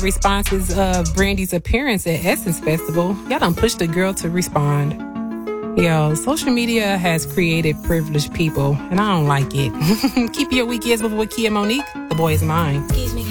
responses of Brandy's appearance at Essence Festival, y'all done pushed the girl to respond. Yo, social media has created privileged people, and I don't like it. Keep your weekends with Kia Monique. The boy is mine. Excuse me.